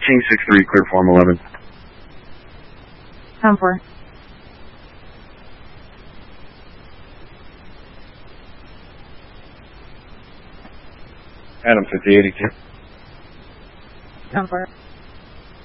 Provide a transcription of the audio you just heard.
King 6-3, clear form 11. Tom 4. Adam 5082. Tom 4.